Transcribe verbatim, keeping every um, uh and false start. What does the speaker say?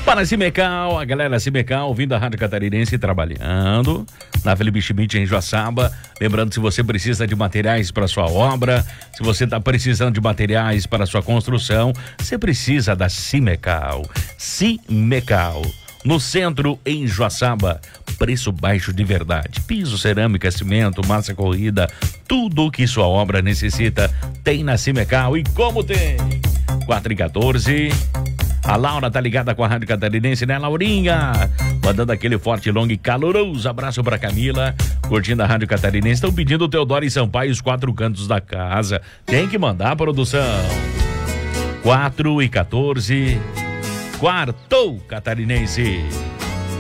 Para Cimecal, a galera Cimecal ouvindo a Rádio Catarinense, trabalhando na Felipe Schmidt em Joaçaba. Lembrando, se você precisa de materiais para sua obra, se você está precisando de materiais para sua construção, você precisa da Cimecal. Cimecal, no centro em Joaçaba, preço baixo de verdade. Piso, cerâmica, cimento, massa corrida, tudo o que sua obra necessita tem na Cimecal. E como tem? quatro e quatorze. A Laura tá ligada com a Rádio Catarinense, né, Laurinha? Mandando aquele forte, longo e caloroso abraço pra Camila, curtindo a Rádio Catarinense. Estão pedindo o Teodoro e Sampaio, os quatro cantos da casa. Tem que mandar, produção. quatro e quatorze. Quartou Catarinense.